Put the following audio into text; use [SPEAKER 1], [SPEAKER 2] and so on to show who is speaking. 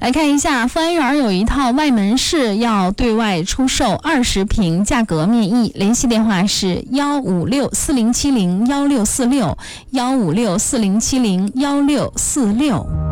[SPEAKER 1] 来看一下，富安园有一套外门市要对外出售20平，价格面议，联系电话是15640701646，15640701646。